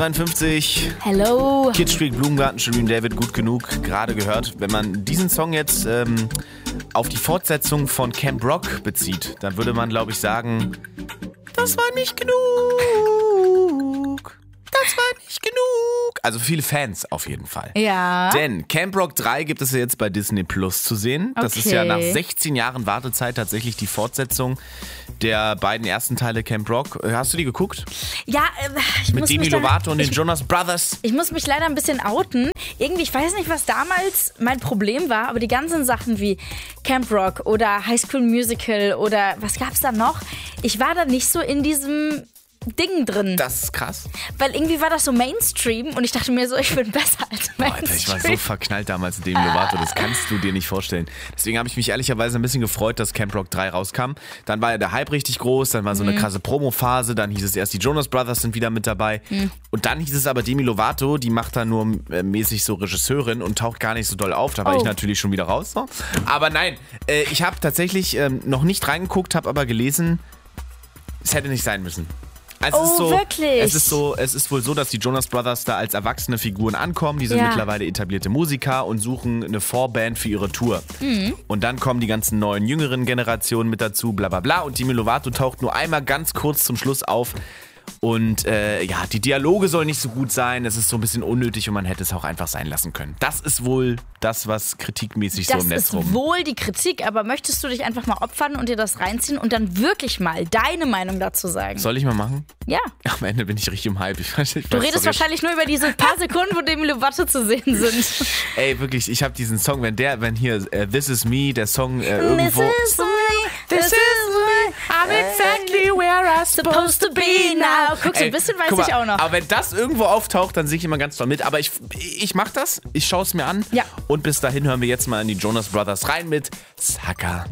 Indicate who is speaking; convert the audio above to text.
Speaker 1: 8:53 Uhr.
Speaker 2: Hello.
Speaker 1: Kitschkrieg, Blumengarten, Shirin David, gut genug, gerade gehört. Wenn man diesen Song jetzt auf die Fortsetzung von Camp Rock bezieht, dann würde man, glaube ich, sagen, das war nicht genug. Das war nicht genug. Also viele Fans auf jeden Fall.
Speaker 2: Ja.
Speaker 1: Denn Camp Rock 3 gibt es ja jetzt bei Disney Plus zu sehen. Das ist ja nach 16 Jahren Wartezeit tatsächlich die Fortsetzung der beiden ersten Teile Camp Rock. Hast du die geguckt?
Speaker 2: Ja, ich
Speaker 1: Mit
Speaker 2: muss
Speaker 1: Demi
Speaker 2: mich
Speaker 1: Lovato und den Jonas Brothers.
Speaker 2: Ich muss mich leider ein bisschen outen. Irgendwie, ich weiß nicht, was damals mein Problem war, aber die ganzen Sachen wie Camp Rock oder High School Musical oder was gab's da noch? Ich war da nicht so in diesem Ding drin.
Speaker 1: Das ist krass.
Speaker 2: Weil irgendwie war das so Mainstream und ich dachte mir so, ich bin besser als Mainstream.
Speaker 1: Alter, ich war so verknallt damals in Demi Lovato, das kannst du dir nicht vorstellen. Deswegen habe ich mich ehrlicherweise ein bisschen gefreut, dass Camp Rock 3 rauskam. Dann war ja der Hype richtig groß, dann war so eine krasse Promo-Phase, dann hieß es erst, die Jonas Brothers sind wieder mit dabei. Und dann hieß es aber, Demi Lovato, die macht da nur mäßig so Regisseurin und taucht gar nicht so doll auf. Da war ich natürlich schon wieder raus. So. Aber nein, ich habe tatsächlich noch nicht reingeguckt, habe aber gelesen, es hätte nicht sein müssen. Also
Speaker 2: wirklich?
Speaker 1: Es ist wohl so, dass die Jonas Brothers da als erwachsene Figuren ankommen. Die sind mittlerweile etablierte Musiker und suchen eine Vorband für ihre Tour. Und dann kommen die ganzen neuen, jüngeren Generationen mit dazu, bla bla bla. Und Demi Lovato taucht nur einmal ganz kurz zum Schluss auf. Und die Dialoge sollen nicht so gut sein. Es ist so ein bisschen unnötig und man hätte es auch einfach sein lassen können. Das ist wohl das, was kritikmäßig so im Netz rum.
Speaker 2: Das ist wohl die Kritik, aber möchtest du dich einfach mal opfern und dir das reinziehen und dann wirklich mal deine Meinung dazu sagen?
Speaker 1: Soll ich mal machen?
Speaker 2: Ja.
Speaker 1: Am Ende bin ich richtig im Hype.
Speaker 2: Du redest wahrscheinlich nur über diese paar Sekunden, wo Demi Lovato zu sehen sind.
Speaker 1: Ey, wirklich, ich habe diesen Song, wenn hier This Is Me, der Song irgendwo...
Speaker 2: This is me, I'm exactly where I'm supposed to be now. Guck, so ein bisschen weiß ich auch noch.
Speaker 1: Aber wenn das irgendwo auftaucht, dann singe ich immer ganz doll mit. Aber ich mach das, ich schaue es mir an.
Speaker 2: Ja.
Speaker 1: Und bis dahin hören wir jetzt mal in die Jonas Brothers rein mit Sucker.